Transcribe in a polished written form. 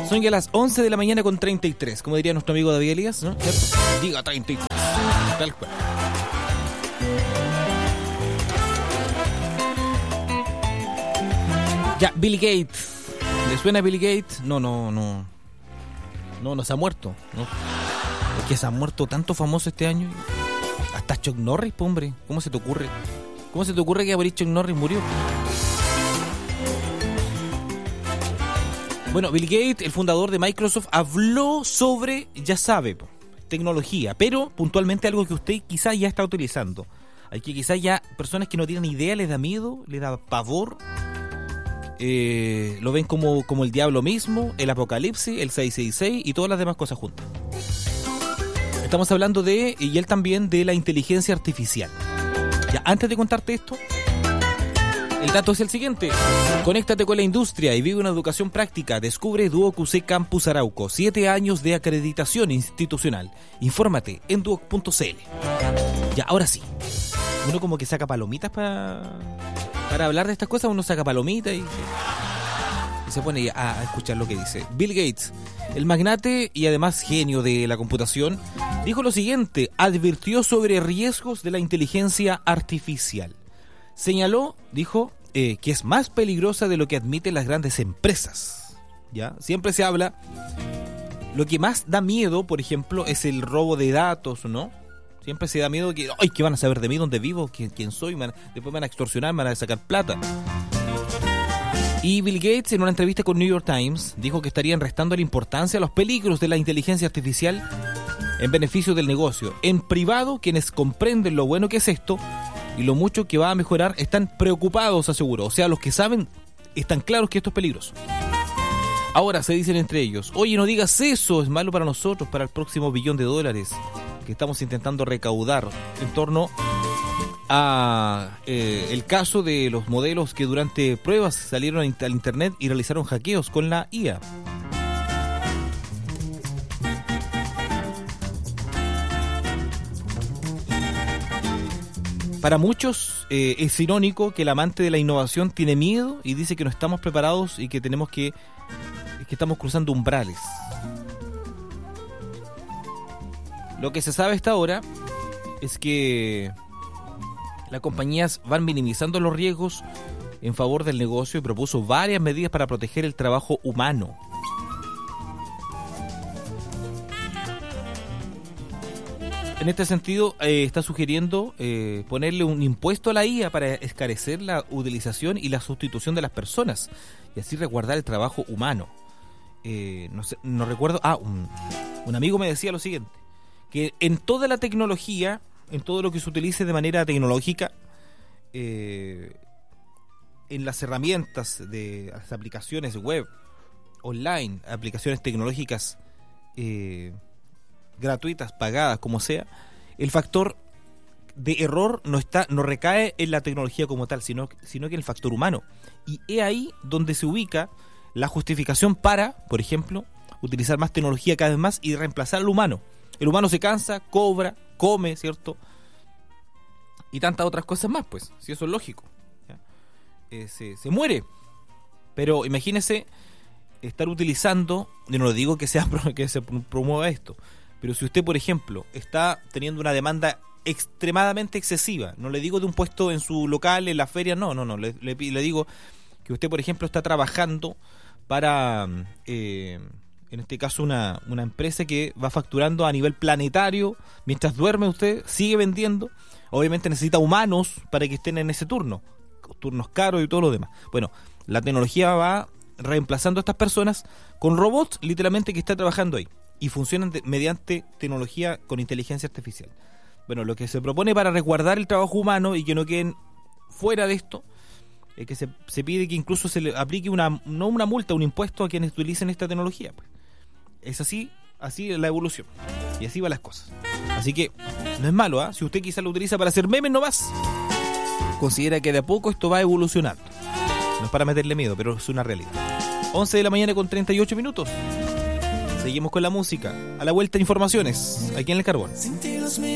Son ya las 11 de la mañana con 33, como diría nuestro amigo David Elías, ¿no? Diga 33, tal cual. Ya, Bill Gates. ¿Le suena a Bill Gates? No se ha muerto, ¿no? Es que se han muerto tanto famosos este año. Hasta Chuck Norris, hombre. ¿Cómo se te ocurre? ¿Cómo se te ocurre que Chuck Norris murió? Bueno, Bill Gates, el fundador de Microsoft, habló sobre, ya sabe, tecnología, pero puntualmente algo que usted quizás ya está utilizando. Hay que quizás ya personas que no tienen idea, les da miedo, les da pavor, lo ven como el diablo mismo, el apocalipsis, el 666 y todas las demás cosas juntas. Estamos hablando y él también, de la inteligencia artificial. Ya, antes de contarte esto, el dato es el siguiente. Conéctate con la industria y vive una educación práctica. Descubre DuocQC Campus Arauco. 7 años de acreditación institucional. Infórmate en duoc.cl. Ya, ahora sí. Uno como que saca palomitas para hablar de estas cosas. Uno saca palomitas y se pone a escuchar lo que dice. Bill Gates, el magnate y además genio de la computación, dijo lo siguiente. Advirtió sobre riesgos de la inteligencia artificial. Señaló, dijo, que es más peligrosa de lo que admiten las grandes empresas. ¿Ya? Siempre se habla. Lo que más da miedo, por ejemplo, es el robo de datos, ¿no? Siempre se da miedo que, ¿qué van a saber de mí? ¿Dónde vivo? ¿Quién soy? Después me van a extorsionar, me van a sacar plata. Y Bill Gates, en una entrevista con New York Times, dijo que estarían restando la importancia a los peligros de la inteligencia artificial en beneficio del negocio. En privado, quienes comprenden lo bueno que es esto y lo mucho que va a mejorar están preocupados, aseguró. O sea, los que saben están claros que esto es peligroso. Ahora se dicen entre ellos, oye, no digas eso, es malo para nosotros, para el próximo $1 billón que estamos intentando recaudar en torno a el caso de los modelos que durante pruebas salieron al internet y realizaron hackeos con la IA. Para muchos es irónico que el amante de la innovación tiene miedo y dice que no estamos preparados y que estamos cruzando umbrales. Lo que se sabe hasta ahora es que las compañías van minimizando los riesgos en favor del negocio y propuso varias medidas para proteger el trabajo humano. En este sentido, está sugiriendo ponerle un impuesto a la IA para escarecer la utilización y la sustitución de las personas y así resguardar el trabajo humano. No recuerdo. Un amigo me decía lo siguiente, que en toda la tecnología, en todo lo que se utilice de manera tecnológica, en las herramientas de las aplicaciones web, online, aplicaciones tecnológicas gratuitas, pagadas, como sea, el factor de error no recae en la tecnología como tal, sino que en el factor humano. Y es ahí donde se ubica la justificación para, por ejemplo, utilizar más tecnología cada vez más y reemplazar al humano. El humano se cansa, cobra, come, ¿cierto? Y tantas otras cosas más, pues, si eso es lógico. Se muere. Pero imagínese estar utilizando, yo no le digo que se promueva esto, pero si usted, por ejemplo, está teniendo una demanda extremadamente excesiva, no le digo de un puesto en su local, en la feria, no, le digo que usted, por ejemplo, está trabajando para, en este caso, una empresa que va facturando a nivel planetario, mientras duerme usted, sigue vendiendo, obviamente necesita humanos para que estén en ese turnos caros y todo lo demás. Bueno, la tecnología va reemplazando a estas personas con robots, literalmente, que están trabajando ahí y funcionan mediante tecnología con inteligencia artificial. Bueno, lo que se propone para resguardar el trabajo humano y que no queden fuera de esto es que se pide que incluso se le aplique no una multa, un impuesto a quienes utilicen esta tecnología. Pues. Es así es la evolución y así van las cosas. Así que no es malo, si usted quizás lo utiliza para hacer memes nomás, considera que de a poco esto va evolucionando. No es para meterle miedo, pero es una realidad. 11 de la mañana con 38 minutos. Seguimos con la música. A la vuelta, informaciones aquí en El Carbón.